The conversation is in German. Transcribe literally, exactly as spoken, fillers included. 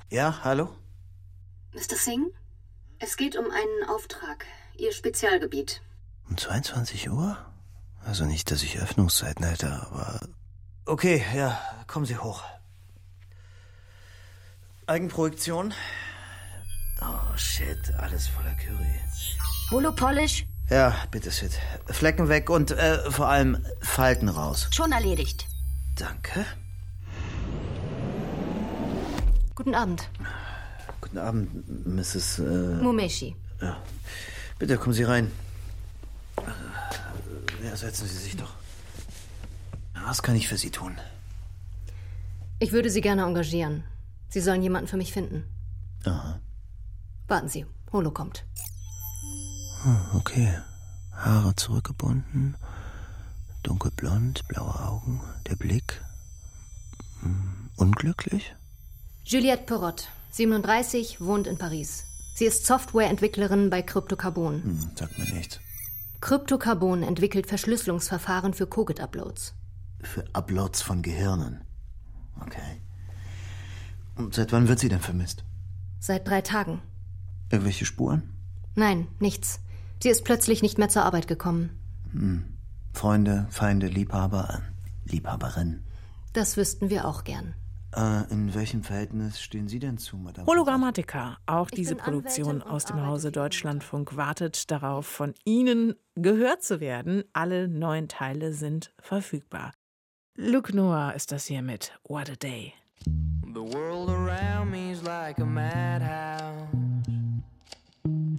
Ja, hallo? Mister Singh? Es geht um einen Auftrag. Ihr Spezialgebiet. Um zweiundzwanzig Uhr? Also nicht, dass ich Öffnungszeiten hätte, aber... Okay, ja, kommen Sie hoch. Eigenprojektion? Oh, shit, alles voller Curry. Holo-Polish? Ja, bitte, Sid. Flecken weg und äh, vor allem Falten raus. Schon erledigt. Danke. Guten Abend. Guten Abend, Misses Äh, Mumeshi. Ja. Bitte, kommen Sie rein. Äh, Ja, setzen Sie sich doch. Was kann ich für Sie tun? Ich würde Sie gerne engagieren. Sie sollen jemanden für mich finden. Aha. Warten Sie, Holo kommt. Hm, okay. Haare zurückgebunden, dunkelblond, blaue Augen, der Blick. Hm, unglücklich? Juliette Perrot, siebenunddreißig, wohnt in Paris. Sie ist Softwareentwicklerin bei Cryptocarbon. Hm, sagt mir nichts. Cryptocarbon entwickelt Verschlüsselungsverfahren für Cogit-Uploads. Für Uploads von Gehirnen. Okay. Und seit wann wird sie denn vermisst? Seit drei Tagen. Irgendwelche Spuren? Nein, nichts. Sie ist plötzlich nicht mehr zur Arbeit gekommen. Hm. Freunde, Feinde, Liebhaber, äh, Liebhaberin. Das wüssten wir auch gern. Äh, in welchem Verhältnis stehen Sie denn zu, Madame? Hologrammatica, auch Ich diese bin Produktion Anwältin und aus dem arbeite Hause für die Deutschlandfunk wartet darauf, von Ihnen gehört zu werden. Alle neun Teile sind verfügbar. Luke Noah ist das hier mit What a Day. The world around me is like a madhouse.